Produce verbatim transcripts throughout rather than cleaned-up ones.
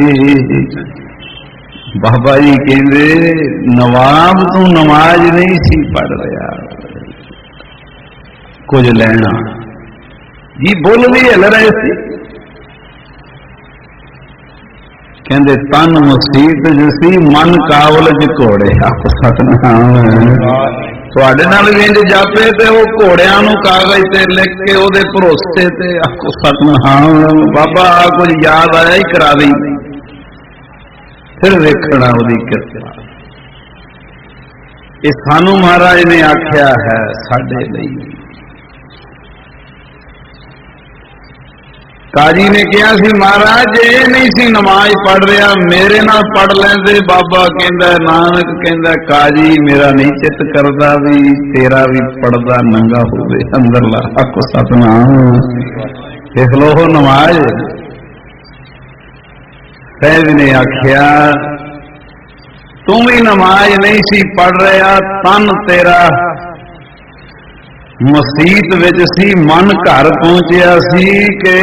ਬਾਬਾ ਜੀ ਕਹਿੰਦੇ ਨਵਾਬ ਤੂੰ ਨਮਾਜ਼ ਨਹੀਂ ਸੀ ਪੜ੍ਹ ਰਿਹਾ, ਕੁਝ ਲੈਣਾ ਜੀ ਬੁੱਲ ਵੀ ਹਿਲ ਰਹੇ ਸੀ। ਕਹਿੰਦੇ ਤਨ ਮੁਸੀਬਤ ਜਿਸੀ ਮਨ ਕਾਬਲ ਚ ਘੋੜੇ। ਸਤਨਾਮ ਤੁਹਾਡੇ ਨਾਲ ਵੀ ਇੰਜ ਜਾਪੇ ਤੇ ਉਹ ਘੋੜਿਆਂ ਨੂੰ ਕਾਗਜ਼ ਤੇ ਲਿਖ ਕੇ ਉਹਦੇ ਭਰੋਸੇ ਤੇ ਆਖੋ ਸਤਨਾਮ ਬਾਬਾ ਆ ਕੁਝ ਯਾਦ ਆਇਆ ਹੀ ਕਰਾ ਦੇ, ਫਿਰ ਵੇਖਣਾ ਉਹਦੀ ਕਿਰਪਾ। ਇਹ ਸਾਨੂੰ ਮਹਾਰਾਜ ਨੇ ਆਖਿਆ ਹੈ ਸਾਡੇ ਲਈ। ਕਾਜੀ ਨੇ ਕਿਹਾ ਸੀ ਮਹਾਰਾਜ ਜੇ ਇਹ ਨਹੀਂ ਸੀ ਨਮਾਜ਼ ਪੜ੍ਹ ਰਿਹਾ ਮੇਰੇ ਨਾਲ ਪੜ੍ਹ ਲੈਂਦੇ। ਬਾਬਾ ਕਹਿੰਦਾ ਨਾਨਕ ਕਹਿੰਦਾ ਕਾਜੀ ਮੇਰਾ ਨਹੀਂ ਚਿੱਤ ਕਰਦਾ ਵੀ ਤੇਰਾ ਵੀ ਪੜਦਾ ਨੰਗਾ ਹੋਵੇ ਅੰਦਰਲਾ। ਆਖੋ ਸਤਨਾਮ ਦੇਖ ਲੋ ਉਹ ਨਮਾਜ਼। ਸਹਿਜ ਨੇ ਆਖਿਆ ਤੂੰ ਵੀ ਨਮਾਜ਼ ਨਹੀਂ ਸੀ ਪੜ੍ਹ ਰਿਹਾ, ਤਨ ਤੇਰਾ ਮਸੀਤ ਵਿੱਚ ਸੀ, ਮਨ ਘਰ ਪਹੁੰਚਿਆ ਸੀ ਕਿ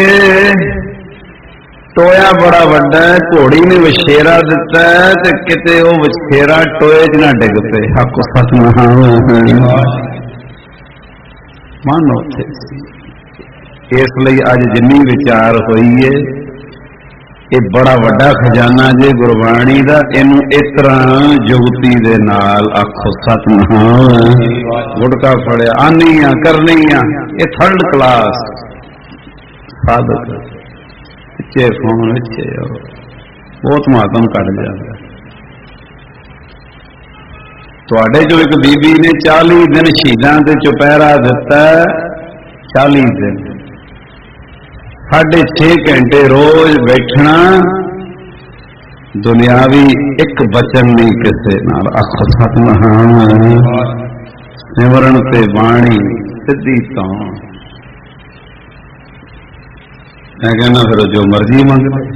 ਟੋਇਆ ਬੜਾ ਵੱਡਾ ਹੈ, ਘੋੜੀ ਨੇ ਵਛੇਰਾ ਦਿੱਤਾ ਤੇ ਕਿਤੇ ਉਹ ਵਛੇਰਾ ਟੋਏ 'ਚ ਨਾ ਡਿੱਗ ਪਏ। ਆਖੋ ਸਤਨਾਮ ਮਨ ਉੱਥੇ ਸੀ। ਇਸ ਲਈ ਅੱਜ ਜਿੰਨੀ ਵਿਚਾਰ ਹੋਈ ਏ ਇਹ ਬੜਾ ਵੱਡਾ ਖਜ਼ਾਨਾ ਜੇ ਗੁਰਬਾਣੀ ਦਾ, ਇਹਨੂੰ ਇਸ ਤਰ੍ਹਾਂ ਜੁਗਤੀ ਦੇ ਨਾਲ ਆਖੋ ਸਤਨਾਮ। ਗੁਟਕਾ ਫੜਿਆ ਆਨੀ ਆ ਕਰਨੀ ਆ, ਇਹ ਥਰਡ ਕਲਾਸ ਸਾਧਕ ਪਿੱਛੇ ਫੋਨ ਪਿੱਛੇ ਬਹੁਤ ਮਾਤਮ ਕੱਢ ਜਾਂਦਾ। ਤੁਹਾਡੇ ਜੋ ਇੱਕ ਬੀਬੀ ਨੇ ਚਾਲੀ ਦਿਨ ਸ਼ਹੀਦਾਂ ਤੇ ਚੁਪਹਿਰਾ ਦਿੱਤਾ, ਚਾਲੀ ਦਿਨ ਸਾਢੇ ਛੇ ਘੰਟੇ ਰੋਜ਼ ਬੈਠਣਾ, ਦੁਨਿਆਵੀ ਇੱਕ ਬਚਨ ਨਹੀਂ ਕਿਸੇ ਨਾਲ। ਆਖੋ ਸਤਨਾਮ ਸਿਮਰਨ ਤੇ ਬਾਣੀ ਸਿੱਧੀ ਤੋਂ। ਮੈਂ ਕਹਿੰਦਾ ਫਿਰ ਜੋ ਮਰਜ਼ੀ ਮੰਗ ਲੈ,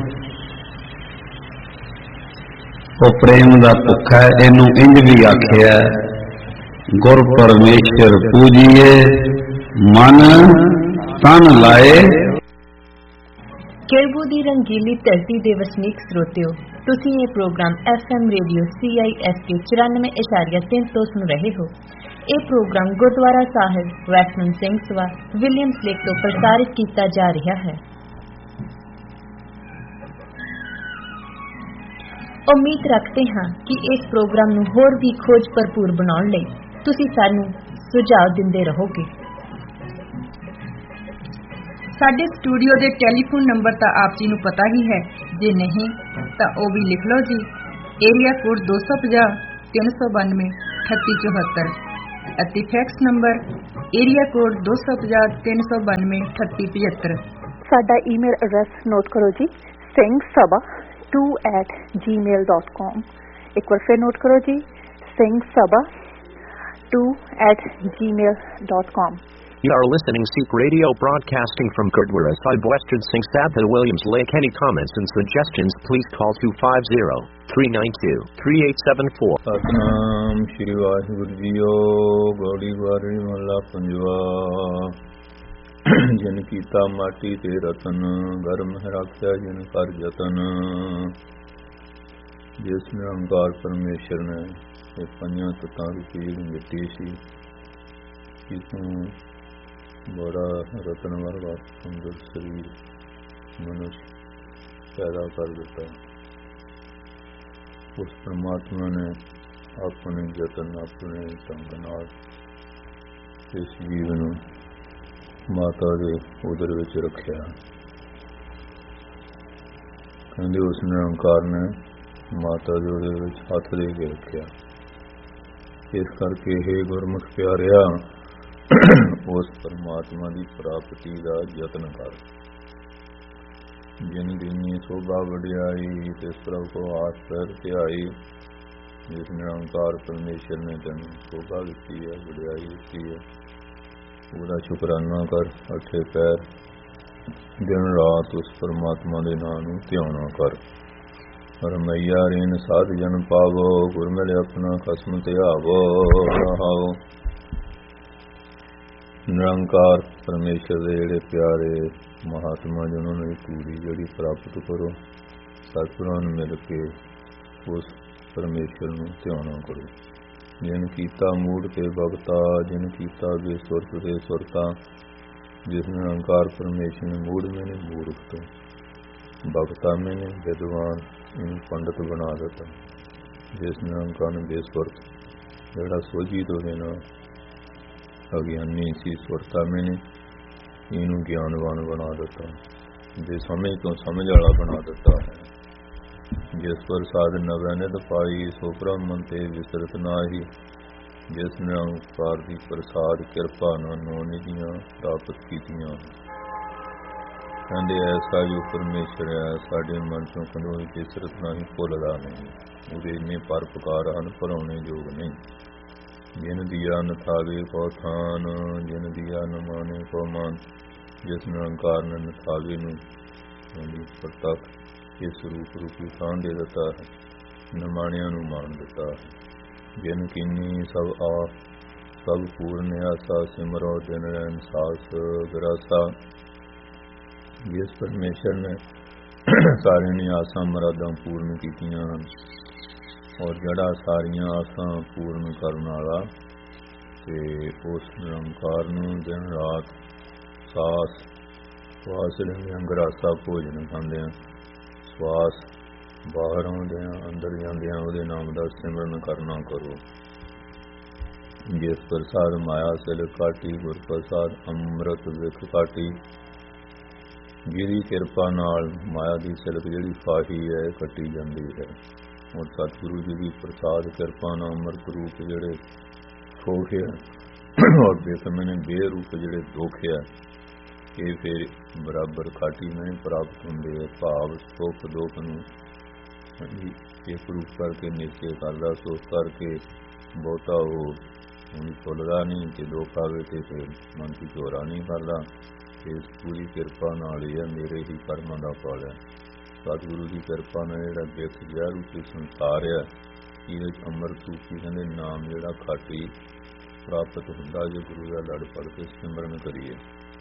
ਉਹ ਪ੍ਰੇਮ ਦਾ ਭੁੱਖਾ ਹੈ। ਇਹਨੂੰ ਇੰਜ ਵੀ ਆਖਿਆ ਗੁਰ ਪਰਮੇਸ਼ਰ ਪੂਜੀਏ ਮਨ ਤਨ ਲਾਏ। ਕੇਰਬੂ ਦੀ ਰੰਗੀਲੀ ਧਰਤੀ ਦੇ ਵਸਨੀਕ ਸਰੋਤਿਓ, ਤੁਸੀਂ ਇਹ programme F M radio C I S K ਚੁਰਾਨਵੇਂ ਇਸ਼ਾਰੀਆ ਤਿੰਨ ਤੋਂ ਸੁਣ ਰਹੇ ਹੋ। ਇਹ ਪ੍ਰੋਗਰਾਮ ਗੁਰਦੁਆਰਾ ਸਾਹਿਬ ਵੈਸਟਮਨ ਸਿੰਘ ਸਭਾ ਵਿਲੀਅਮਸ ਲੇਕ ਤੋਂ ਪ੍ਰਸਾਰਿਤ ਕੀਤਾ ਜਾ ਰਿਹਾ ਹੈ। ਉਮੀਦ ਰੱਖਦੇ ਹਾਂ ਕਿ ਇਸ ਪ੍ਰੋਗਰਾਮ ਨੂੰ ਹੋਰ ਵੀ ਖੋਜ ਭਰਪੂਰ ਬਣਾਉਣ ਲਈ ਤੁਸੀਂ ਸਾਨੂੰ ਸੁਝਾਅ ਦਿੰਦੇ ਰਹੋਗੇ। ਸਾਡੇ ਸਟੂਡੀਓ ਦੇ ਟੈਲੀਫੋਨ ਨੰਬਰ ਤਾਂ ਆਪ ਜੀ ਨੂੰ ਪਤਾ ਹੀ ਹੈ, ਜੇ ਨਹੀਂ ਤਾਂ ਉਹ ਵੀ ਲਿਖ ਲਓ ਜੀ। ਏਰੀਆ ਕੋਡ ਦੋ ਸੌ ਪੰਜਾਹ ਤਿੰਨ ਸੌ ਬਾਨਵੇਂ ਅਠੱਤੀ ਚੌਹੱਤਰ ਅਤੇ ਫੈਕਸ ਨੰਬਰ ਏਰੀਆ ਕੋਡ ਦੋ ਸੌ ਪੰਜਾਹ ਤਿੰਨ ਸੌ ਬਾਨਵੇਂ ਅਠੱਤੀ ਪਝੱਤਰ। ਸਾਡਾ ਈਮੇਲ ਐਡਰੈਸ ਨੋਟ ਕਰੋ ਜੀ, ਸਿੰਘ ਸਭਾ ਟੂ ਐਟ ਜੀ ਮੇਲ ਡਾਟ ਕਾਮ। ਇੱਕ ਵਾਰ ਫਿਰ ਨੋਟ ਕਰੋ ਜੀ, ਸਿੰਘ ਸਭਾ ਟੂ ਐਟ ਜੀ ਮੇਲ dot com. You are listening Seek Radio broadcasting from Gurdwara Sahib, Western Singh Sabha, Williams Lake. Any comments and suggestions, please call two five zero, three nine two, three eight seven four. Satnam Shri Waheguru JIO. Gauri ਵਾਰੀ ਮਹਲਾ ਪੰਜਵਾ। ਜਿਨ ਕੀਤਾ ਮਾਟੀ ਤੇ ਰਤਨ, ਘਰ ਮਹਿ ਰਾਖਿਆ ਜਿਨ ਕਰ ਜਤਨ। ਜਿਸ ਨਿਰੰਕਾਰ ਪਰਮੇਸ਼ਰ ਨੇ ਇਹ ਪੰਜਾਂ ਤੱਤਾਂ ਰੂਪੀ ਮਿੱਟੀ ਸੀ, ਇਸਨੂੰ ਬੜਾ ਰਤਨ ਵਰਗਾ ਸੁੰਦਰ ਸਰੀਰ ਮਨੁੱਖ ਪੈਦਾ ਕਰ ਦਿੱਤਾ। ਉਸ ਪਰਮਾਤਮਾ ਨੇ ਆਪਣੇ ਯਤਨ ਆਪਣੇ ਢੰਗ ਨਾਲ ਇਸ ਜੀਵ ਨੂੰ ਮਾਤਾ ਦੇ ਉਦਰ ਵਿੱਚ ਰੱਖਿਆ। ਕਹਿੰਦੇ ਉਸ ਨਿਰੰਕਾਰ ਨੇ ਮਾਤਾ ਦੇ ਉਹਦੇ ਵਿੱਚ ਹੱਥ ਦੇ ਕੇ ਰੱਖਿਆ। ਇਸ ਕਰਕੇ ਇਹ ਗੁਰਮੁਖ ਪਿਆਰਿਆ, ਉਸ ਪਰਮਾਤਮਾ ਦੀ ਪ੍ਰਾਪਤੀ ਦਾ ਯਤਨ ਕਰ। ਜਿਨ ਦੀਨੀ ਸੋਭਾ ਵਡਿਆਈ, ਤਿਸ ਪ੍ਰਭ ਕੋ ਆਸ ਪੈਰ ਧਿਆਈ। ਜਿਸ ਨਿਰੰਕਾਰ ਪਰਮੇਸ਼ਰ ਨੇ ਤੈਨੂੰ ਸੋਭਾ ਦਿੱਤੀ ਹੈ, ਵਡਿਆਈ ਦਿੱਤੀ ਹੈ, ਉਹਦਾ ਸ਼ੁਕਰਾਨਾ ਕਰ। ਅੱਠੇ ਪੈਰ ਦਿਨ ਰਾਤ ਉਸ ਪਰਮਾਤਮਾ ਦੇ ਨਾਂ ਨੂੰ ਧਿਆਉਣਾ ਕਰ। ਰਮਈਆ ਰੇਨ ਸਾਧ ਜਨ ਪਾਵੋ, ਗੁਰ ਮਿਲੇ ਆਪਣਾ ਖਸਮ ਧਿਆਵੋ। ਰਹਾਓ ਨਿਰੰਕਾਰ ਪਰਮੇਸ਼ਰ ਦੇ ਜਿਹੜੇ ਪਿਆਰੇ ਮਹਾਤਮਾ ਜੀ, ਉਹਨਾਂ ਨੂੰ ਪੂਰੀ ਜਿਹੜੀ ਪ੍ਰਾਪਤ ਕਰੋ। ਸਤਿਗੁਰਾਂ ਨੂੰ ਮਿਲ ਕੇ ਉਸ ਪਰਮੇਸ਼ਰ ਨੂੰ ਧਿਆਉਣਾ ਕਰੋ। ਜਿਨ ਕੀਤਾ ਮੂੜ ਤੇ ਭਗਤਾ, ਜਿਨ ਕੀਤਾ ਬੇਸੁਰਤ ਤੇ ਸੁਰਤਾ, ਜਿਸ ਨਿਰੰਕਾਰ ਪਰਮੇਸ਼ਰ ਨੇ ਮੂੜ ਮੈਨੇ ਮੂਰਖ ਤੋਂ, ਭਗਤਾ ਮੈਨੇ ਵਿਦਵਾਨ ਇਹਨੂੰ ਪੰਡਤ ਬਣਾ ਦਿੱਤਾ। ਜਿਸ ਨਿਰੰਕਾਰ ਨੇ ਬੇਸੁਰਤ, ਜਿਹੜਾ ਸੋਝੀ ਤੋਂ ਬਿਨਾਂ ਅਗਿਆਨੀ ਸੀ, ਸੁਰਤਾ ਮੈਨੇ ਇਹਨੂੰ ਗਿਆਨਵਾਨ ਬਣਾ ਦਿੱਤਾ, ਜੇ ਸਮਝ ਤੋਂ ਸਮਝ ਵਾਲਾ ਬਣਾ ਦਿੱਤਾ ਹੈ। ਜਿਸ ਪ੍ਰਸਾਦ ਨਵੈ ਨਿਤ ਪਾਈ, ਸੋ ਬ੍ਰਹਮਨ ਤੇ ਵਿਸਰਤ ਨਾਹੀ। ਜਿਸ ਨਿਰੰਕਾਰ ਦੀ ਪ੍ਰਸਾਦ ਕਿਰਪਾ ਨਾਲ ਨੌ ਨਿਧੀਆਂ ਪ੍ਰਾਪਤ ਕੀਤੀਆਂ। ਕਹਿੰਦੇ ਐਸਾ ਜੋ ਪਰਮੇਸ਼ਰ ਹੈ ਸਾਡੇ ਮਨ ਚੋਂ ਕਦੇ ਵਿਸਰਤ ਨਹੀਂ, ਭੁੱਲਦਾ ਨਹੀਂ। ਉਹਦੇ ਇੰਨੇ ਪਰਉਪਕਾਰ ਹਨ, ਭੁਲਾਉਣੇ ਯੋਗ ਨਹੀਂ। ਜਿਨ ਦੀਆ ਨ ਥਾਵੇ ਕੋ ਥਾਨ, ਜਿਨ ਦੀਆ ਨ ਮਾਨੇ ਕੋ ਮਾਨ। ਜਿਸ ਨਿਰੰਕਾਰ ਨੇ ਨਥਾਵੇ ਨੂੰ ਪ੍ਰਤੱਖ ਇਸ ਰੂਪ ਰੂਪੀ ਥਾਂ ਦੇ ਦਿੱਤਾ ਹੈ, ਨਿਮਾਣਿਆਂ ਨੂੰ ਮਾਣ ਦਿੱਤਾ ਹੈ। ਜਿਨ ਕੀਨੀ ਸਭ ਆ ਸਭ ਪੂਰਨ ਆਸਾ, ਸਿਮਰੋ ਦਿਨ ਰਹਿਣ ਸਾਸ ਗਰਾਸਾ। ਜਿਸ ਪਰਮੇਸ਼ਰ ਨੇ ਸਾਰਿਆਂ ਦੀਆਂ ਆਸਾਂ ਮੁਰਾਦਾਂ ਪੂਰਨ ਕੀਤੀਆਂ ਹਨ, ਔਰ ਜਿਹੜਾ ਸਾਰੀਆਂ ਆਸਾਂ ਪੂਰਨ ਕਰਨ ਵਾਲਾ, ਤੇ ਉਸ ਨਿਰੰਕਾਰ ਨੂੰ ਦਿਨ ਰਾਤ ਸਾਸ ਸਵਾਸ ਲੈਂਦੇ, ਗਰਾਸਾ ਭੋਜਨ ਖਾਂਦੇ ਆ, ਸਵਾਸ ਬਾਹਰ ਆਉਂਦਿਆਂ ਅੰਦਰ ਜਾਂਦਿਆਂ ਉਹਦੇ ਨਾਮ ਦਾ ਸਿਮਰਨ ਕਰਨਾ ਕਰੋ। ਜਿਸ ਪ੍ਰਸਾਦ ਮਾਇਆ ਸਿਲ ਕਾਟੀ, ਗੁਰ ਪ੍ਰਸਾਦ ਅੰਮ੍ਰਿਤ ਵਿਖ ਕਾਟੀ। ਜਿਹਦੀ ਕਿਰਪਾ ਨਾਲ ਮਾਇਆ ਦੀ ਸਿਲਕ ਜਿਹੜੀ ਫਾਹੀ ਹੈ ਕੱਟੀ ਜਾਂਦੀ ਹੈ, ਔਰ ਸਤਿਗੁਰੂ ਜੀ ਦੀ ਪ੍ਰਸਾਦ ਕਿਰਪਾ ਨਾਲ ਅੰਮ੍ਰਿਤ ਰੂਪ ਜਿਹੜੇ ਖੋਖੇ ਔਰ ਬੇਸਮਨੇ ਬੇਰੂਪ ਜਿਹੜੇ ਦੋਖੇ ਹੈ, ਇਹ ਫਿਰ ਬਰਾਬਰ ਕਾਟੀ ਨਹੀਂ ਪ੍ਰਾਪਤ ਹੁੰਦੇ ਹੈ। ਭਾਵ ਸੁੱਖ ਦੁੱਖ ਨੂੰ ਇੱਕ ਰੂਪ ਕਰਕੇ ਨਿਸ਼ਚੇ ਕਰਦਾ, ਸੋਚ ਕਰਕੇ ਬਹੁਤਾ ਉਹ ਉਹਨੂੰ ਭੁੱਲਦਾ ਨਹੀਂ, ਕਿ ਦੁੱਖ ਆਵੇ ਤੇ ਫਿਰ ਮਨ ਦੀ ਝੋਰਾ ਨਹੀਂ ਕਰਦਾ। ਇਸ ਪੂਰੀ ਕਿਰਪਾ ਨਾਲ ਇਹ ਮੇਰੇ ਹੀ ਕਰਮਾਂ ਦਾ ਫਲ ਹੈ। ਸਤਿਗੁਰੂ ਦੀ ਕਿਰਪਾ ਨਾਲ ਜਿਹੜਾ ਵਿਖ ਜਿਹਾ ਰੂਪੀ ਸੰਸਾਰ ਹੈ, ਇਹਦੇ ਚ ਅੰਮ੍ਰਿਤ ਰੂਪੀ ਕਹਿੰਦੇ ਨਾਮ ਜਿਹੜਾ ਖਾਟੀ ਪ੍ਰਾਪਤ ਹੁੰਦਾ, ਜੇ ਗੁਰੂ ਦਾ ਲੜ ਪੜ ਕੇ ਸਿਮਰਨ ਕਰੀਏ।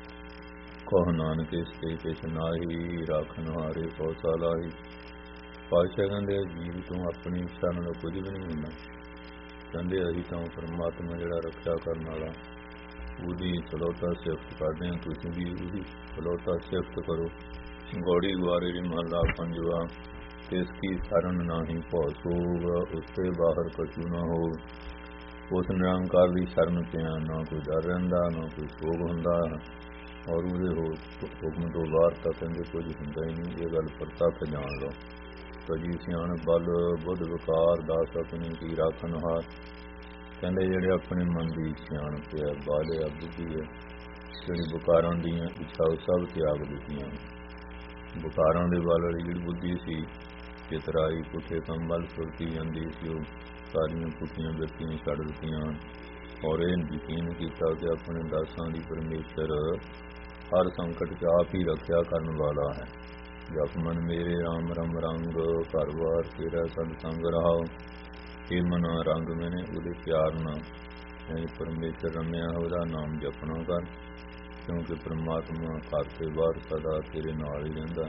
ਕਹ ਨਾਨਕ ਇਸ ਤੇ ਕਿਛ ਨਾਹੀ, ਰਾਖਨ ਹਾਰੇ ਕੌਸਾ ਲਾਹੀ। ਪਾਤਸ਼ਾਹ ਕਹਿੰਦੇ ਜੀਵ ਤੋਂ ਆਪਣੀ ਇੱਛਾ ਨਾਲ ਕੁਝ ਵੀ ਨਹੀਂ ਹੁੰਦਾ। ਕਹਿੰਦੇ ਅਸੀਂ ਤਾਂ ਪਰਮਾਤਮਾ ਜਿਹੜਾ ਰੱਖਿਆ ਕਰਨ ਵਾਲਾ, ਉਹਦੀ ਸਲੋਤਾ ਸਿਫਤ ਕਰਦੇ ਹਾਂ, ਤੁਸੀਂ ਵੀ ਉਹਦੀ ਸਲੋਤਾ ਸਿਫਤ ਕਰੋ। ਗੌੜੀ ਗੁਆਰੇ ਦੀ ਮਹੱਲਾ ਪੰਜਵਾ। ਇਸ ਕੀ ਸਰਨ ਨਾਹੀ ਭਉ ਸੋਗ, ਉਸਤੇ ਬਾਹਰ ਕਛੂ ਨਾ ਹੋ। ਉਸ ਨਿਰੰਕਾਰ ਦੀ ਸ਼ਰਨ ਪਿਆ ਨਾ ਕੋਈ ਡਰ ਰਹਿੰਦਾ, ਨਾ ਕੋਈ ਸੋਗ ਹੁੰਦਾ, ਔਰ ਉਹਦੇ ਹੋ ਹੁਕਮ ਤੋਂ ਬਾਹਰ ਤਾਂ ਕਹਿੰਦੇ ਕੁਝ ਹੁੰਦਾ ਹੀ ਨਹੀਂ। ਇਹ ਗੱਲ ਪ੍ਰਤੱਖ ਜਾਣ ਲਓ। ਕਜੀ ਸਿਆਣ ਬਲ ਬੁੱਧ ਵਿਕਾਰ, ਦਾਸ ਆਪਣੀ ਕੀ ਰਾਖਣ ਹਾਰ। ਕਹਿੰਦੇ ਜਿਹੜੇ ਆਪਣੇ ਮਨ ਦੀ ਸਿਆਣਪ ਹੈ, ਬਲ ਹੈ, ਬੁੱਧੀ ਹੈ, ਜਿਹੜੀ ਬੁਕਾਰਾਂ ਦੀਆਂ ਇੱਛਾ ਉਹ ਸਭ ਤਿਆਗ ਦਿੱਤੀਆਂ। ਬੁਕਾਰਾਂ ਦੇ ਬਲ ਵਾਲੀ ਜਿਹੜੀ ਬੁੱਧੀ ਸੀ, ਚਿਤਰਾਈ ਪੁੱਠੇ ਕੰਮ ਵੱਲ ਸੁਰਤੀ ਜਾਂਦੀ ਸੀ, ਉਹ ਸਾਰੀਆਂ ਪੁੱਠੀਆਂ ਵਿਅਕਤੀਆਂ ਛੱਡ ਦਿੱਤੀਆਂ। ਔਰ ਇਹ ਯਕੀਨ ਕੀਤਾ ਕਿ ਆਪਣੇ ਦਾਸਾਂ ਦੀ ਪਰਮੇਸ਼ਰ ਹਰ ਸੰਕਟ 'ਚ ਆਪ ਹੀ ਰੱਖਿਆ ਕਰਨ ਵਾਲਾ ਹੈ। ਜਪ ਮਨ ਮੇਰੇ ਰਾਮ ਰਮ ਰੰਗ, ਘਰ ਵਾਰ ਤੇਰਾ ਸਤ ਸੰਗ ਰਹਾਓ। ਇਹ ਮਨਾ ਰੰਗ ਮੈਨੇ ਉਹਦੇ ਪਿਆਰ ਨਾਲ ਨਹੀਂ ਪਰਮੇਸ਼ਰ ਰਮਿਆ, ਉਹਦਾ ਨਾਮ ਜਪਣਾ ਕਰ, ਕਿਉਂਕਿ ਪਰਮਾਤਮਾ ਘਰ ਤੇ ਬਾਹਰ ਸਦਾ ਤੇਰੇ ਨਾਲ ਹੀ ਰਹਿੰਦਾ।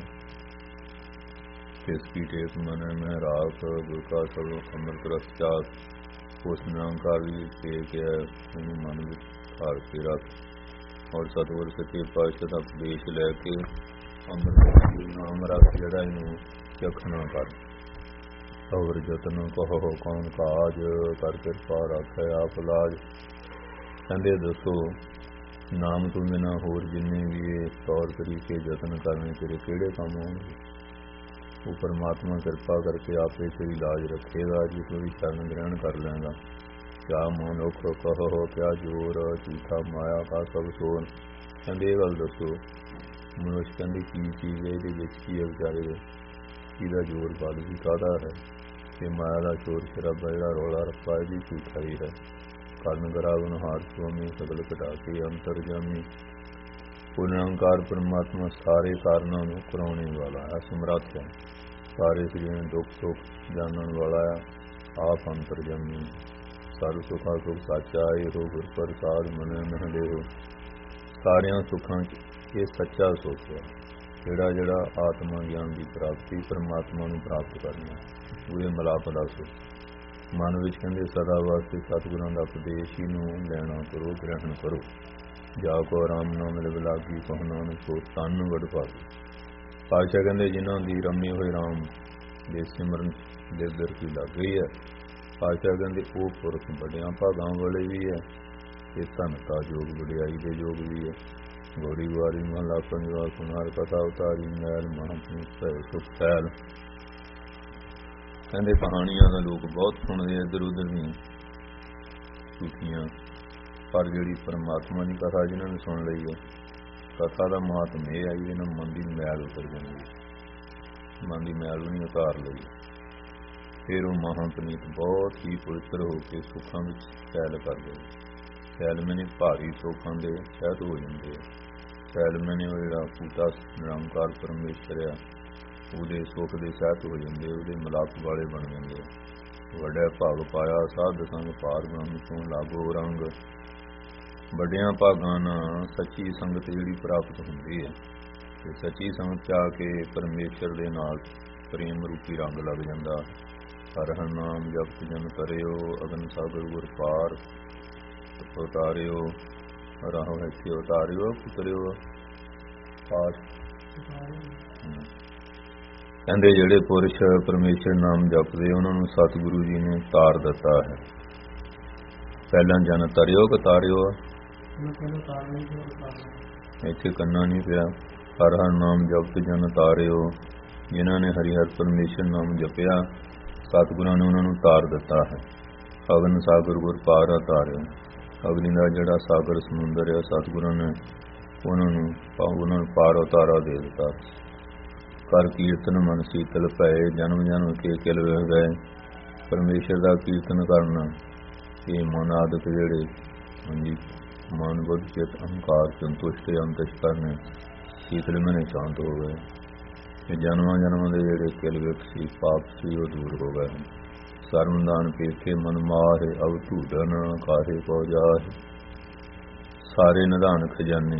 ਇਸ ਕੀ ਟੇਕ ਮਨ ਮੈਂ ਰਾਖ, ਗੁਰ ਕਾ ਸਭ ਅੰਮ੍ਰਿਤ ਰਸ ਚਾਖ। ਉਸ ਨਿਰੰਕਾਰ ਦੀ ਟੇਕ ਹੈ, ਉਹਨੂੰ ਮਨ ਵਿੱਚ ਧਾਰ ਕੇ ਰੱਖ, ਔਰ ਸਤਿਗੁਰ ਸੱਚੇ ਪਾਤਸ਼ਾਹ ਦਾ ਉਪਦੇਸ਼ ਲੈ ਕੇ ਅੰਮ੍ਰਿਤ ਨਾਮ ਰੱਖ, ਜਿਹੜਾ ਇਹਨੂੰ ਚਖਣਾ ਕਰ। ਔਰ ਜਤਨ ਕਹੋ ਕੌਣ ਕਾਜ, ਕਰ ਕਿਰਪਾ ਰੱਖੇ ਆਪ ਲਾਜ। ਕਹਿੰਦੇ ਦੱਸੋ ਨਾਮ ਤੋਂ ਬਿਨਾਂ ਹੋਰ ਜਿੰਨੇ ਵੀ ਇਹ ਤੌਰ ਤਰੀਕੇ ਯਤਨ ਕਰਨੇ ਤੇਰੇ ਕਿਹੜੇ ਕੰਮ ਹੋਣਗੇ। ਉਹ ਪਰਮਾਤਮਾ ਕਿਰਪਾ ਕਰਕੇ ਆਪੇ ਤੇਰੀ ਲਾਜ ਰੱਖੇਗਾ, ਜੇ ਕੋਈ ਸ਼ਰਨ ਗ੍ਰਹਿਣ ਕਰ ਲੈਂਦਾ। ਕਿਆ ਮਨੁੱਖ ਕਹੋ ਕਿਆ ਜੋਰ, ਝੂਠਾ ਮਾਇਆ ਕਾ ਸਭ ਸੋਰ। ਕਹਿੰਦੇ ਇਹ ਗੱਲ ਦੱਸੋ ਮਨੁੱਖ ਕਹਿੰਦੇ ਕੀ ਚੀਜ਼ ਹੈ, ਇਹਦੇ ਵਿੱਚ ਕੀ ਹੈ ਵਿਚਾਰੇ ਦੇ, ਇਹਦਾ ਜ਼ੋਰ ਬਲ ਵੀ ਕਾਹਦਾ ਹੈ। ਤੇ ਮਾਇਆ ਦਾ ਸ਼ੋਰ ਸ਼ਰਾਬਾ ਜਿਹੜਾ ਰੌਲਾ ਰੱਪਾ ਇਹਦੀ ਝੂਠਾ ਹੀ ਹੈ। ਕਰਨ ਗਰਾਵਨ ਹਾਰ ਸੁਆਮੀ, ਸਗਲ ਘਟਾ ਕੇ ਅੰਤਰ ਜਾਮੀ। ਉਹ ਨਿਰੰਕਾਰ ਪਰਮਾਤਮਾ ਸਾਰੇ ਕਾਰਨਾਂ ਨੂੰ ਕਰਾਉਣੇ ਵਾਲਾ ਹੈ, ਸਮਰੱਥ ਹੈ। ਸਾਰੇ ਸਰੀਰਾਂ ਦੁੱਖ ਸੁੱਖ ਜਾਣਨ ਵਾਲਾ ਹੈ, ਆਪ ਅੰਤਰ ਜਾਮੀ। ਸਰਬ ਸੁਖਾ ਸੁਖ ਸਾਚਾ, ਇਹੋ ਗੁਰ ਪ੍ਰਸਾਦ ਮਨ ਮਹਿ ਦੇਹੋ। ਸਾਰਿਆਂ ਸੁੱਖਾਂ 'ਚ ਇਹ ਸੱਚਾ ਸੁੱਖ ਹੈ, ਜਿਹੜਾ ਜਿਹੜਾ ਆਤਮਾ ਗਿਆਨ ਦੀ ਪ੍ਰਾਪਤੀ ਪਰਮਾਤਮਾ ਨੂੰ ਪ੍ਰਾਪਤ ਕਰਨਾ, ਪੂਰੇ ਮਿਲਾਪ ਦੱਸੋ। ਮਨ ਵਿੱਚ ਕਹਿੰਦੇ ਸਦਾ ਵਾਸਤੇ ਸਤਿਗੁਰਾਂ ਦਾ ਉਪਦੇਸ਼ ਹੀ ਨੂੰ ਲੈਣਾ ਕਰੋ, ਗ੍ਰਹਿਣ ਕਰੋ। ਜਾ ਕੋ ਆਰਾਮ ਨਾਲ ਮਿਲ ਬਿਲਾਗੀ ਕਹੋ ਨਾਨਕ ਸੋ ਤਨ ਵਡ ਭਾਗੀ। ਪਾਤਸ਼ਾਹ ਕਹਿੰਦੇ ਜਿਨ੍ਹਾਂ ਦੀ ਰਮੇ ਹੋਏ ਰਾਮ ਦੇ ਸਿਮਰਨ ਦੇ ਦਰ ਕੀ ਲੱਗ ਗਈ ਹੈ, ਪਾਤਸ਼ਾਹ ਕਹਿੰਦੇ ਉਹ ਪੁਰਖ ਵੱਡਿਆਂ ਭਾਗਾਂ ਵਾਲੇ ਵੀ ਹੈ, ਤੇ ਧਨਤਾ ਯੋਗ ਵਡਿਆਈ ਦੇ ਯੋਗ ਵੀ ਹੈ। ਗੋਰੀ ਵਾਰੀ ਮਹਲਾ ਪੰਜਵਾ ਸੁਨਾਰ ਕਥਾ ਉਤਾਰੀ ਮੈਲ ਮਹਾਂਪੁਰਖ ਭੈ ਸੁਖ ਸੈਲ। ਕਹਿੰਦੇ ਕਹਾਣੀਆਂ ਦਾ ਲੋਕ ਬਹੁਤ ਸੁਣਦੇ ਇੱਧਰ ਉੱਧਰ ਵੀ ਸੁਖੀਆਂ, ਪਰ ਜਿਹੜੀ ਪਰਮਾਤਮਾ ਦੀ ਕਥਾ ਜਿਹਨਾਂ ਨੇ ਸੁਣ ਲਈ ਹੈ, ਕਥਾ ਦਾ ਮਹਾਤਮ ਇਹ ਹੈ ਜਿਹਨਾਂ ਮਨ ਦੀ ਮੈਲ ਉਤਰ ਜਾਂਦੀ ਹੈ, ਮਨ ਦੀ ਮੈਲ ਵੀ ਨਹੀਂ ਉਤਾਰ ਲਈ, ਫਿਰ ਉਹ ਮਹਾਂਪੁਰਖ ਬਹੁਤ ਹੀ ਪਵਿੱਤਰ ਹੋ ਕੇ ਸੁੱਖਾਂ ਵਿੱਚ ਸੈਲ ਕਰਦੇ ਨੇ। ਸੈਲ ਮੈਨੇ ਭਾਰੀ ਸੁੱਖਾਂ ਦੇ ਸਹਿਤ ਹੋ ਜਾਂਦੇ ਆ। ਸੈਲ ਮੈਨੇ ਉਹ ਜਿਹੜਾ ਪੂਤਾ ਨਿਰੰਕਾਰ ਪਰਮੇਸ਼ਰ ਆ, ਉਹਦੇ ਸੁੱਖ ਦੇ ਸਹਿਤ ਹੋ ਜਾਂਦੇ, ਉਹਦੇ ਮਿਲਾਪ ਵਾਲੇ ਬਣ ਜਾਂਦੇ। ਵੱਡਾ ਭਾਗ ਪਾਇਆ ਸਾਧ ਸੰਗ ਪਾਰ ਬ੍ਰਹਮ ਤੋਂ ਲਾਗੋ ਰੰਗ। ਵੱਡਿਆਂ ਭਾਗਾਂ ਨਾਲ ਸੱਚੀ ਸੰਗਤ ਜਿਹੜੀ ਪ੍ਰਾਪਤ ਹੁੰਦੀ ਹੈ, ਤੇ ਸੱਚੀ ਸੰਗਤ ਚ ਆ ਕੇ ਪਰਮੇਸ਼ਰ ਦੇ ਨਾਲ ਪ੍ਰੇਮ ਰੂਪੀ ਰੰਗ ਲੱਗ ਜਾਂਦਾ। ਹਰਿ ਹਰਿ ਨਾਮ ਜਪਤ ਜਨ ਕਰਿਓ, ਅਗਨ ਸਾਗਰ ਗੁਰ ਪਾਰ ਉਤਾਰਿਓ, ਰਾਹੋਂ ਇੱਥੇ ਉਤਾਰਿਓ ਉਤਰਿਓ ਪਾਰ। ਕਹਿੰਦੇ ਜਿਹੜੇ ਪੁਰਸ਼ ਪਰਮੇਸ਼ਰ ਨਾਮ ਜਪਦੇ ਉਹਨਾਂ ਨੂੰ ਸਤਿਗੁਰੂ ਜੀ ਨੇ ਤਾਰ ਦਿੱਤਾ ਹੈ। ਪਹਿਲਾਂ ਜਨ ਤਰਿਓ ਕਿ ਤਾਰਿਓ, ਇੱਥੇ ਕੰਨਾ ਨਹੀਂ ਪਿਆ। ਹਰ ਹਰ ਨਾਮ ਜਪਤ ਜਨ ਤਾਰਿਓ, ਜਿਨ੍ਹਾਂ ਨੇ ਹਰੀ ਹਰ ਪਰਮੇਸ਼ਰ ਨਾਮ ਜਪਿਆ, ਸਤਿਗੁਰਾਂ ਨੇ ਉਹਨਾਂ ਨੂੰ ਤਾਰ ਦਿੱਤਾ ਹੈ। ਅਗਨ ਸਾਗਰ ਗੁਰ ਪਾਰ ਤਾਰਿਓ, ਅਗਨੀ ਦਾ ਜਿਹੜਾ ਸਾਗਰ ਸਮੁੰਦਰ ਹੈ, ਸਤਿਗੁਰਾਂ ਨੇ ਉਹਨਾਂ ਨੂੰ ਉਹਨਾਂ ਨੂੰ ਪਾਰ ਉਤਾਰਾ ਦੇ ਦਿੱਤਾ। ਕਰ ਕੀਰਤਨ ਮਨ ਸੀਤਲ ਭਏ, ਜਨਮ ਜਨਮ ਕੇ ਕਿਲ ਵਹਿ ਗਏ। ਪਰਮੇਸ਼ਰ ਦਾ ਕੀਰਤਨ ਕਰਨਾ, ਇਹ ਮਨ ਆਦਿਕ ਜਿਹੜੇ ਹਾਂਜੀ ਮਨ ਬੁੱਧ ਚਿਤ ਅਹੰਕਾਰ ਸੰਤੁਸ਼ਟ ਅੰਤਿਸ਼ ਕਰਨੇ ਸੀਤਲ ਮਨੇ ਸ਼ਾਂਤ ਹੋ ਗਏ। ਇਹ ਜਨਮਾਂ ਜਨਮਾਂ ਦੇ ਜਿਹੜੇ ਕਿਲ ਵਿਖ ਸੀ, ਪਾਪ ਸੀ, ਉਹ ਦੂਰ ਹੋ ਗਏ। ਸਰਮਦਾਨ ਪੇਖੇ ਮਨ ਮਾਹੇ, ਅਵ ਧੂੜਨ ਕਾਹੇ ਕੋ ਜਾਹੇ। ਸਾਰੇ ਨਿਧਾਨ ਖਜ਼ਾਨੇ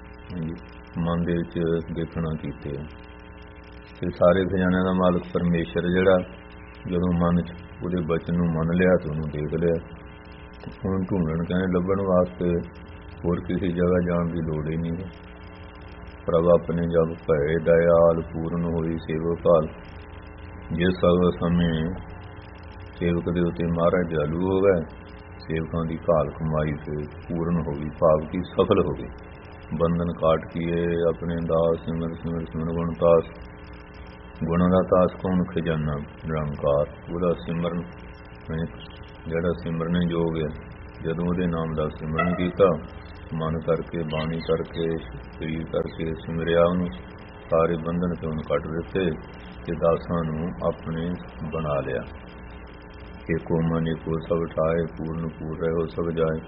ਮਨ ਦੇ ਵਿੱਚ ਦੇਖਣਾ ਕੀਤੇ, ਤੇ ਸਾਰੇ ਖਜ਼ਾਨਿਆਂ ਦਾ ਮਾਲਕ ਪਰਮੇਸ਼ਰ ਜਿਹੜਾ ਜਦੋਂ ਮਨ ਚ ਉਹਦੇ ਬਚਨ ਨੂੰ ਮੰਨ ਲਿਆ ਤੇ ਉਹਨੂੰ ਦੇਖ ਲਿਆ। ਹੁਣ ਢੂੰਡਣ ਕਹਿੰਦੇ ਲੱਭਣ ਵਾਸਤੇ ਹੋਰ ਕਿਸੇ ਜਗ੍ਹਾ ਜਾਣ ਦੀ ਲੋੜ ਹੀ ਨਹੀਂ ਹੈ। ਪ੍ਰਭ ਆਪਣੇ ਜਬ ਭਏ ਦਇਆਲ, ਪੂਰਨ ਹੋਈ ਸੇਵਕ ਭਾਲ। ਜਿਸ ਸਭ ਸਮੇਂ ਸੇਵਕ ਦੇ ਉੱਤੇ ਮਹਾਰਾਜ ਜਾਲੂ ਹੋ ਗਏ, ਸੇਵਕਾਂ ਦੀ ਘਾਲ ਕਮਾਈ ਤੇ ਪੂਰਨ ਹੋ ਗਈ, ਭਾਵ ਕੀ ਸਫਲ ਹੋ ਗਈ। ਬੰਧਨ ਕਾਟ ਕੀਏ ਆਪਣੇ ਦਾਸ, ਸਿਮਰ ਸਿਮਰ ਸਿਮਰ ਗੁਣ ਤਾਸ। ਗੁਣਾਂ ਦਾ ਤਾਸ ਕੌਣ? ਖਜ਼ਾਨਾ ਨਿਰੰਕਾਰ। ਉਹਦਾ ਸਿਮਰਨ ਜਿਹੜਾ ਸਿਮਰਨ ਯੋਗ ਹੈ, ਜਦੋਂ ਉਹਦੇ ਨਾਮ ਦਾ ਸਿਮਰਨ ਕੀਤਾ, ਮਨ ਕਰਕੇ ਬਾਣੀ ਕਰਕੇ ਸਰੀਰ ਕਰਕੇ ਸਿਮਰਿਆ, ਉਹਨੂੰ ਸਾਰੇ ਬੰਧਨ ਤੋਂ ਉਹਨੂੰ ਕੱਟ ਦਿੱਤੇ ਤੇ ਦਾਸਾਂ ਨੂੰ ਆਪਣੇ ਬਣਾ ਲਿਆ। ਏਕੋ ਮਨ ਏਕੋ ਸਭ ਠਾਏ, ਪੂਰਨ ਪੂਰ ਰਹਿਓ ਸਭ ਜਾਏ।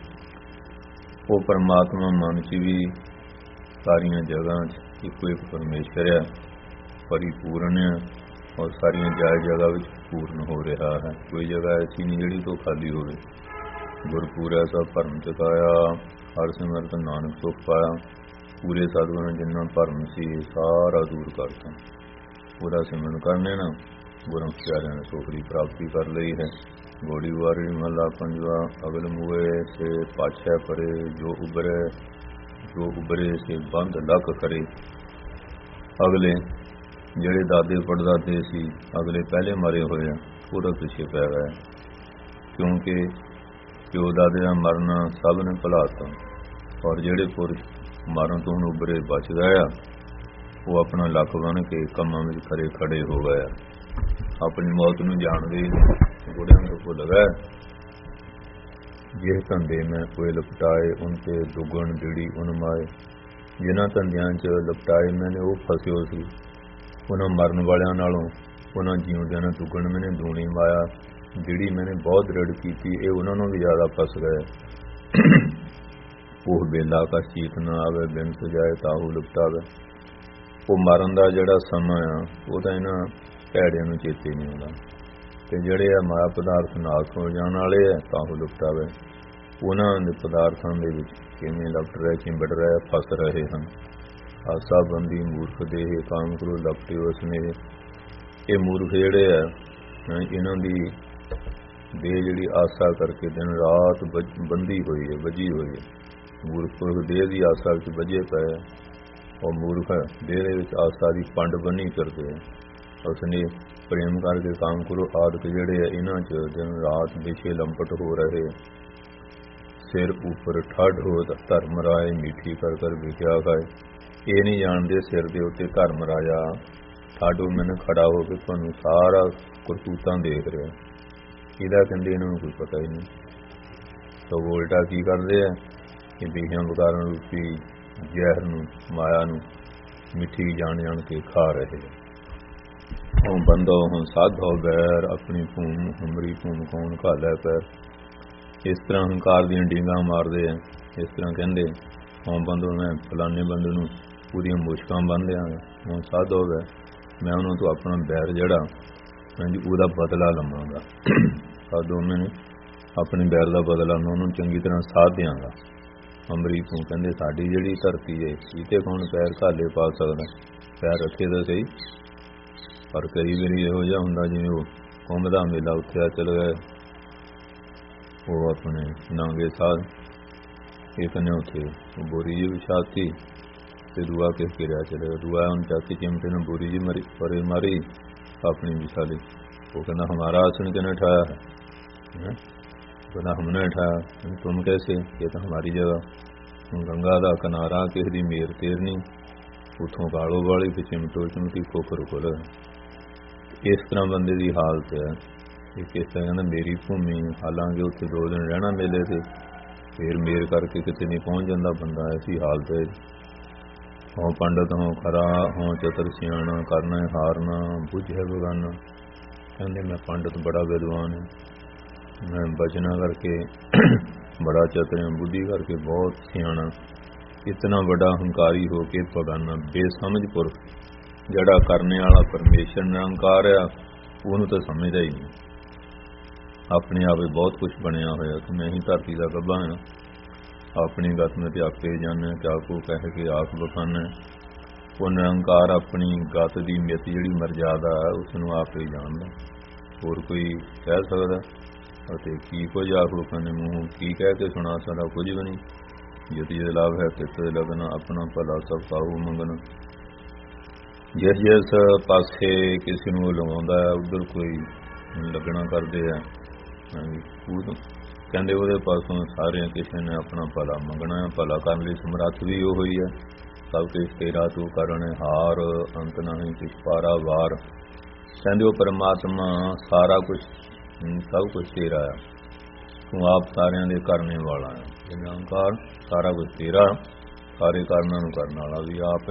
ਉਹ ਪਰਮਾਤਮਾ ਮਨ ਚ ਵੀ ਸਾਰੀਆਂ ਜਗ੍ਹਾ ਚ ਇੱਕੋ ਇੱਕ ਪਰਮੇਸ਼ਰ ਹੈ, ਪਰਿਪੂਰਨ ਹੈ, ਔਰ ਸਾਰੀਆਂ ਜਾਇ ਜਗ੍ਹਾ ਵਿੱਚ ਪੂਰਨ ਹੋ ਰਿਹਾ ਹੈ। ਕੋਈ ਜਗ੍ਹਾ ਐਸੀ ਨਹੀਂ ਜਿਹੜੀ ਤੋਂ ਖਾਲੀ ਹੋਵੇ। ਗੁਰਪੂਰ ਐਸਾ ਭਰਮ ਚੁਕਾਇਆ, ਹਰ ਸਿਮਰਤ ਨਾਨਕ ਸੁਖ ਪਾਇਆ। ਪੂਰੇ ਸਾਧੂਆਂ ਨੇ ਜਿੰਨਾ ਭਰਮ ਸੀ ਸਾਰਾ ਦੂਰ ਕਰਤਾ। ਉਹਦਾ ਸਿਮਰਨ ਕਰਨੇ ਨਾ ਗੁਰਾਂ ਪਿਆਰਿਆਂ ਨੇ ਸੁਖ ਦੀ ਪ੍ਰਾਪਤੀ ਕਰ ਲਈ ਹੈ। ਗੋੜੀ ਵਾਰੀ ਮਹਲਾ ਪੰਜਵਾ। ਅਗਲ ਮੂਏ ਸੇ ਪਾਛੈ ਪਰੇ, ਜੋ ਉਬਰੇ ਜੋ ਉਬਰੇ ਸੇ ਬੰਦ ਲੱਕ ਕਰੇ। ਅਗਲੇ ਜਿਹੜੇ ਦਾਦੇ ਪੜਦਾਦੇ ਸੀ, ਅਗਲੇ ਪਹਿਲੇ ਮਰੇ ਹੋਏ ਆ, ਉਹਦਾ ਪਿੱਛੇ ਪੈ ਗਏ, ਕਿਉਂਕਿ ਪਿਓ ਦਾਦੇ ਦਾ ਮਰਨਾ ਸਭ ਨੇ ਭੁਲਾਤਾ। ਔਰ ਜਿਹੜੇ ਪੁਰਸ਼ ਮਰਨ ਤੋਂ ਉਬਰੇ ਬਚ ਗਏ ਆ, ਉਹ ਆਪਣਾ ਲੱਕ ਬਣ ਕੇ ਕੰਮਾਂ ਵਿੱਚ ਖੜੇ ਖੜੇ ਹੋ ਗਏ। ਆਪਣੀ ਮੌਤ ਨੂੰ ਜਾਣਦੇ ਗੁੜਿਆਂ ਤੋਂ ਭੁੱਲ ਗਏ। ਜਿਹ ਧੰਦੇ ਮੈਂ ਕੋਈ ਲਪਟਾਏ, ਉਨ ਤੇ ਦੁਗਣ ਜਿਹੜੀ ਉਨਮਾਏ। ਜਿਨ੍ਹਾਂ ਧੰਦਿਆਂ 'ਚ ਲਪਟਾਏ ਮੈਨੇ ਉਹ ਫਸਿਓ ਸੀ, ਉਹਨਾਂ ਮਰਨ ਵਾਲਿਆਂ ਨਾਲੋਂ ਉਹਨਾਂ ਜਿਉਂਦਿਆਂ ਨਾਲ ਦੁਗਣ ਮੈਨੇ ਦੂਣੀ ਮਾਇਆ। ਜਿਹੜੀ ਮੈਨੇ ਬਹੁਤ ਦ੍ਰਿੜ ਕੀਤੀ, ਇਹ ਉਹਨਾਂ ਨੂੰ ਵੀ ਜ਼ਿਆਦਾ ਫਸ ਗਏ। ਉਹ ਬੇਲਾ ਕਾ ਚੀਤ ਨਾ ਆਵੇ, ਬਿਨ ਸਜਾਏ ਤਾਹੂ ਲਪਟਾਵੇ। ਉਹ ਮਰਨ ਦਾ ਜਿਹੜਾ ਸਮਾਂ ਆ, ਉਹ ਤਾਂ ਇਹਨਾਂ ਭੈੜਿਆਂ ਨੂੰ ਚੇਤੇ ਨਹੀਂ ਆਉਂਦਾ। ਤੇ ਜਿਹੜੇ ਆ ਮਾਇਆ ਪਦਾਰਥ ਨਾਸ ਹੋ ਜਾਣ ਵਾਲੇ ਆ, ਤਾਹੂ ਲਪਟਾਵੇ। ਉਹਨਾਂ ਦੇ ਪਦਾਰਥਾਂ ਦੇ ਵਿੱਚ ਕਿਵੇਂ ਲਪਟ ਰਹੇ, ਚਿੰਬੜ ਰਹੇ, ਫਸ ਰਹੇ ਹਨ। ਆਸਾ ਬੰਦੀ ਮੂਰਖ ਦੇਹ ਕਾਮ ਕਰੋ ਲਪਟੇ ਉਸਨੇ। ਇਹ ਮੂਰਖ ਜਿਹੜੇ ਆ ਇਹਨਾਂ ਦੀ ਦੇਹ ਜਿਹੜੀ ਆਸਾ ਕਰਕੇ ਦਿਨ ਰਾਤ ਬੰਦੀ ਹੋਈ ਹੈ, ਵੱਜੀ ਹੋਈ ਹੈ। ਮੂਰਖ ਪੁਰਖ ਦੇਹ ਦੀ ਆਸਾ ਵਿੱਚ ਵੱਜੇ ਪਏ, ਉਹ ਮੂਰਖ ਦੇਹ ਦੇ ਵਿੱਚ ਆਸਾ ਦੀ ਪੰਡ ਬੰਨੀ ਕਰਦੇ ਆ। ਉਸਨੇ ਪ੍ਰੇਮ ਕਰਕੇ ਕੰਮ ਕਰੋ ਆਦਿਕ ਜਿਹੜੇ ਆ ਇਹਨਾਂ 'ਚ ਦਿਨ ਰਾਤ ਵਿਸ਼ੇ ਲੰਪਟ ਹੋ ਰਹੇ। ਸਿਰ ਉੱਪਰ ਠੱਡ ਹੋ ਧਰਮ ਰਾਏ ਮਿੱਠੀ ਕਰ ਕਰ ਵਿਖਿਆ ਖਾਏ। ਇਹ ਨਹੀਂ ਜਾਣਦੇ ਸਿਰ ਦੇ ਉੱਤੇ ਧਰਮ ਰਾਜਾ ਠੱਡ ਮੈਨੂੰ ਖੜਾ ਹੋ ਕੇ ਤੁਹਾਨੂੰ ਸਾਰਾ ਕਰਤੂਤਾਂ ਦੇਖ ਰਿਹਾ। ਇਹਦਾ ਕਹਿੰਦੇ ਇਹਨਾਂ ਨੂੰ ਕੋਈ ਪਤਾ ਹੀ ਨਹੀਂ। ਤਾਂ ਉਲਟਾ ਕੀ ਕਰਦੇ ਆ ਕਿ ਵਿਖਿਆ ਵਿਕਾਰਾਂ ਰੂਪੀ ਜ਼ਹਿਰ ਨੂੰ ਮਾਇਆ ਨੂੰ ਮਿੱਠੀ ਜਾਣ ਜਾਣ ਕੇ ਖਾ ਰਹੇ। ਉਹ ਬੰਦੋ ਹੁਣ ਸਾਧੋ ਬੈਰ ਆਪਣੀ ਭੂਮ ਹਮਰੀ ਭੂਮ ਕੌਣ ਘਾਲੇ ਪੈਰ। ਇਸ ਤਰ੍ਹਾਂ ਹੰਕਾਰ ਦੀਆਂ ਡੀਂਗਾਂ ਮਾਰਦੇ ਆ। ਇਸ ਤਰ੍ਹਾਂ ਕਹਿੰਦੇ ਹਾਂ ਬੰਦੋ ਮੈਂ ਫਲਾਣੇ ਬੰਦੇ ਨੂੰ ਪੂਰੀਆਂ ਮੁਸ਼ਕਾਂ ਬੰਨ ਦਿਆਂਗਾ। ਹੁਣ ਸਾਧੋ ਬੈਰ ਮੈਂ ਉਹਨਾਂ ਤੋਂ ਆਪਣਾ ਬੈਰ ਜਿਹੜਾ ਹਾਂਜੀ ਉਹਦਾ ਬਦਲਾ ਲਵਾਂਗਾ। ਸਾਧੋ ਮੈਨੇ ਆਪਣੇ ਬੈਰ ਦਾ ਬਦਲਾ ਮੈਂ ਉਹਨੂੰ ਚੰਗੀ ਤਰ੍ਹਾਂ ਸਾਧ ਦਿਆਂਗਾ। ਅੰਮ੍ਰਿਤ ਨੂੰ ਕਹਿੰਦੇ ਸਾਡੀ ਜਿਹੜੀ ਧਰਤੀ ਹੈ ਇਹਤੇ ਕੌਣ ਪੈਰ ਘਾਲੇ ਪਾ ਸਕਦਾ। ਪੈਰ ਰੱਖੇ ਤਾਂ ਸਹੀ, ਪਰ ਕਈ ਵਾਰੀ ਇਹੋ ਜਿਹਾ ਹੁੰਦਾ ਜਿਵੇਂ ਉਹ ਕੁੰਭ ਦਾ ਮੇਲਾ ਉੱਥੇ ਆ ਚਲ ਗਏ, ਉਹ ਆਪਣੇ ਨਾਂਗੇ ਸਾਧ ਇੱਕ ਨੇ ਉੱਥੇ ਬੋਰੀ ਜੀ ਵਿਛਾਤੀ ਤੇ ਦੁਆ ਕਿਸ ਕਿਰਿਆ ਚਲੇ ਦੁਆ ਉਹਨ ਚਾਤੀ ਚਿਮਟੇ ਨੂੰ ਬੋਰੀ ਜੀ ਮਰੀ ਪਰੇ ਮਾਰੀ अपनी विशाली। वो कहना हमारा आसन किसने उठाया है, कहना हमने उठाया, तुम कैसे, ये तो हमारी जगह। गंगा का किनारा किसी की मेर तेरनी उतों कालो वाली फिर चिमटो चिमटी खोखर खुल। इस तरह बंदे की हालत है। किस तरह कहना मेरी भूमि, हालांकि उत्थे दो दिन रहना मेले से फिर मेर करके कितने नहीं पहुँच जाता बंदा। ऐसी हालत है। हों पंडित हों खरा हों चतुर सियाणा, करना हारना बुझे बगाना। कहते मैं पंडित बड़ा विद्वान है, मैं बचना करके बड़ा चतुर है, बुद्धि करके बहुत सियाणा। इतना बड़ा हंकारी हो के बगाना बेसमझ पुरख जड़ा करने वाला परमेश्वर निरंकार है ਉਹਨੂੰ ਤਾਂ ਸਮਝਦਾ ਹੀ ਨਹੀਂ। ਆਪਣੇ ਆਪ ਬਹੁਤ ਕੁਝ ਬਣਿਆ ਹੋਇਆ ਕਿ ਮੈਂ ਹੀ ਧਰਤੀ ਦਾ ਗੱਭਾ ਹਾਂ। ਆਪਣੀ ਗਤ में ਤੇ ਆਪੇ ਜਾਣੇ ਕਿਆ ਕੋ ਕਹਿ ਕੇ ਆਪ ਬਖਾਨਾ। ਉਹ ਨਿਰੰਕਾਰ ਆਪਣੀ ਗਤ ਦੀ ਮਿੱਤ ਜਿਹੜੀ ਮਰਜ਼ਾਦਾ ਉਸ ਨੂੰ ਆਪ ਹੀ ਜਾਣਦਾ, ਹੋਰ ਕੋਈ ਕਹਿ ਸਕਦਾ। ਅਤੇ ਕੀ ਕੁਝ ਆਪ ਲੋਕਾਂ ਨੇ ਮੂੰਹ ਕੀ ਕਹਿ ਕੇ ਸੁਣਾ ਸਕਦਾ, ਕੁਝ ਵੀ ਨਹੀਂ। ਜਿਤ ਜਿਤ ਲਾਭ ਹੈ ਤਿਤ ਲਗਣਾ, ਆਪਣਾ ਭਲਾ ਸਭ ਸਾਹੂ ਮੰਗਣਾ। ਜਿਸ ਜਿਸ ਪਾਸੇ ਕਿਸੇ ਨੂੰ ਲਵਾਉਂਦਾ ਉੱਧਰ ਕੋਈ ਲੱਗਣਾ ਕਰਦੇ ਆ। ਕਹਿੰਦੇ ਉਹਦੇ ਪਾਸੋਂ ਸਾਰਿਆਂ ਕਿਸੇ ਨੇ ਆਪਣਾ ਭਲਾ ਮੰਗਣਾ, ਭਲਾ ਕਰਨ ਲਈ ਸਮਰੱਥ ਵੀ ਉਹ ਹੀ ਹੈ। ਸਭ ਕੁਝ ਤੇਰਾ ਤੂੰ ਕਰਨ ਹਾਰ, ਅੰਤ ਨਹੀਂ ਕੁਛ ਪਾਰਾ ਵਾਰ। ਕਹਿੰਦੇ ਉਹ ਪਰਮਾਤਮਾ ਸਾਰਾ ਕੁਛ ਸਭ ਕੁਛ ਤੇਰਾ ਹੈ, ਤੂੰ ਆਪ ਸਾਰਿਆਂ ਦੇ ਕਰਨੇ ਵਾਲਾ ਹੈ। ਨਿਰੰਕਾਰ ਸਾਰਾ ਕੁਛ ਤੇਰਾ, ਸਾਰੇ ਕਾਰਨਾਂ ਨੂੰ ਕਰਨ ਵਾਲਾ ਵੀ ਆਪ ਹੈ।